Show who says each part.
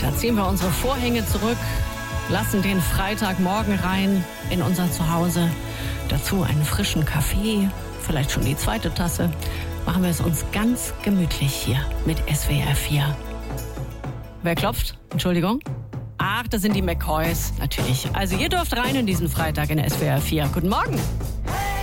Speaker 1: Da ziehen wir unsere Vorhänge zurück, lassen den Freitagmorgen rein in unser Zuhause. Dazu einen frischen Kaffee, vielleicht schon die zweite Tasse. Machen wir es uns ganz gemütlich hier mit SWR 4. Wer klopft? Entschuldigung. Ach, das sind die McCoys, natürlich. Also ihr dürft rein in diesen Freitag in SWR 4. Guten Morgen.